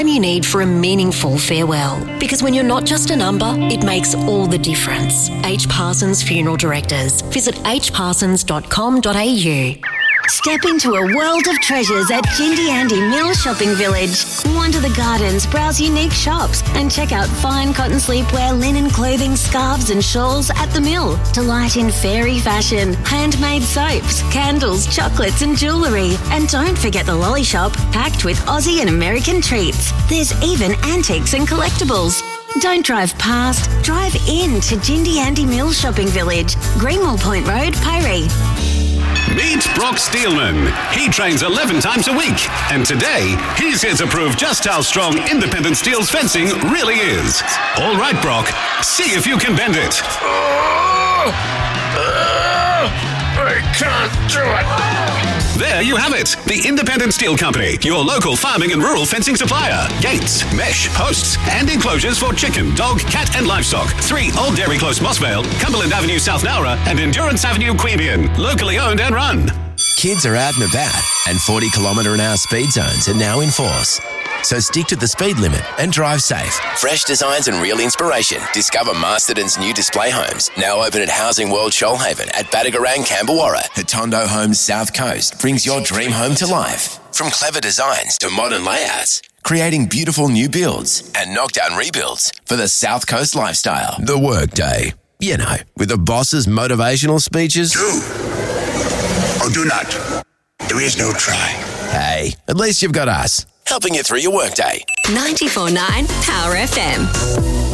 you need for a meaningful farewell. Because when you're not just a number, it makes all the difference. H. Parsons Funeral Directors. Visit hparsons.com.au. Step into a world of treasures at Jindy Andy Mill Shopping Village. Wander the gardens, browse unique shops, and check out fine cotton sleepwear, linen clothing, scarves and shawls at the mill. Delight in fairy fashion, handmade soaps, candles, chocolates and jewellery. And don't forget the lolly shop, packed with Aussie and American treats. There's even antiques and collectibles. Don't drive past, drive in to Jindy Andy Mill Shopping Village, Greenwell Point Road, Piree. Meet Brock Steelman. He trains 11 times a week. And today, he's here to prove just how strong Independent Steel's fencing really is. All right, Brock. See if you can bend it. I can't do it. There you have it. The Independent Steel Company, your local farming and rural fencing supplier. Gates, mesh, posts, and enclosures for chicken, dog, cat, and livestock. 3 Old Dairy Close, Mossvale, Cumberland Avenue, South Nowra, and Endurance Avenue, Queanbeyan. Locally owned and run. Kids are out and about, and 40km/h speed zones are now in force. So stick to the speed limit and drive safe. Fresh designs and real inspiration. Discover Masterton's new display homes, now open at Housing World Shoalhaven at Badagarang, Camberwarra. Hatondo Homes South Coast brings your dream home to life. From clever designs to modern layouts, creating beautiful new builds and knockdown rebuilds for the South Coast lifestyle. The Workday. You know, with the boss's motivational speeches. Do or do not. There is no try. Hey, at least you've got us, helping you through your workday. 94.9 Power FM.